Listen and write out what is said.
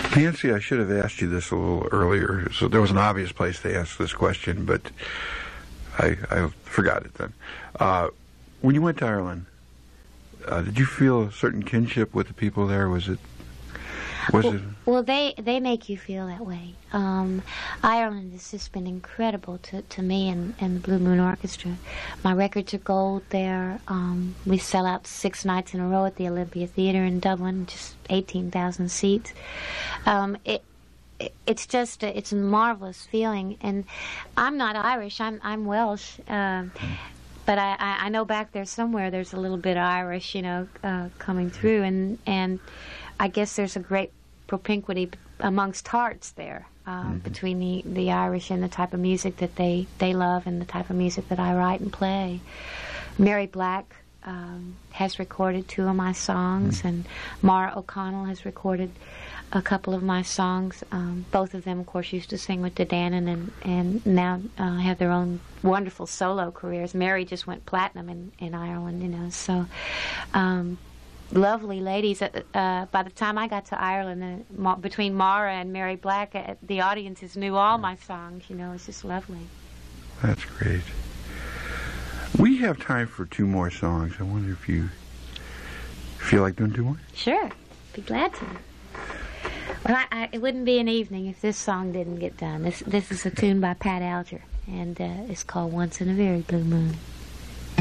Nancy, I should have asked you this a little earlier. So there was an obvious place to ask this question, but I forgot it then. When you went to Ireland, did you feel a certain kinship with the people there? Well, they make you feel that way. Ireland has just been incredible to me and the Blue Moon Orchestra. My records are gold there. We sell out 6 nights in a row at the Olympia Theatre in Dublin, just 18,000 seats. It's just it's a marvelous feeling. And I'm not Irish. I'm Welsh. But I know back there somewhere there's a little bit of Irish, coming through, and I guess there's a great propinquity amongst hearts there between the Irish and the type of music that they love and the type of music that I write and play. Mary Black has recorded 2 of my songs, and Mara O'Connell has recorded a couple of my songs. Both of them, of course, used to sing with Dadan and now have their own wonderful solo careers. Mary just went platinum in Ireland, so lovely ladies. By the time I got to Ireland, between Mara and Mary Black, the audiences knew all my songs. It's just lovely. That's great. We have time for 2 more songs. I wonder if you feel like doing 2 more? Sure. Be glad to. Well, it wouldn't be an evening if this song didn't get done. This is a tune by Pat Alger, and it's called Once in a Very Blue Moon.